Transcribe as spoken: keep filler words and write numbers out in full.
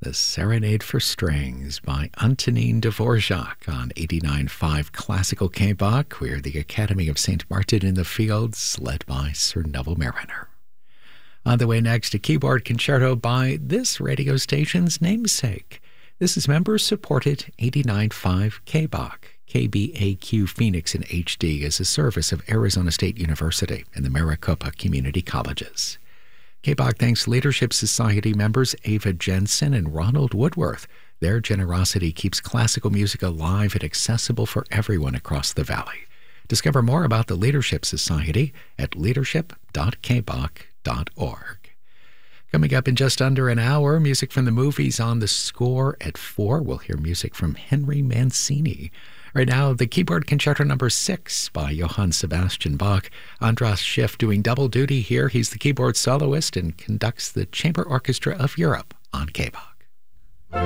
The Serenade for Strings by Antonin Dvorak on eighty-nine point five Classical K-Bach. We're the Academy of Saint Martin in the Fields, led by Sir Neville Marriner. On the way next, a keyboard concerto by this radio station's namesake. This is member-supported eighty-nine point five K-Bach. K B A Q Phoenix in H D is a service of Arizona State University and the Maricopa Community Colleges. K-Bach thanks Leadership Society members Ava Jensen and Ronald Woodworth. Their generosity keeps classical music alive and accessible for everyone across the valley. Discover more about the Leadership Society at leadership dot k bach dot org. Coming up in just under an hour, music from the movies on the score. At four, we'll hear music from Henry Mancini. Right now, the Keyboard Concerto number six by Johann Sebastian Bach. Andras Schiff doing double duty here. He's the keyboard soloist and conducts the Chamber Orchestra of Europe on K-Bach.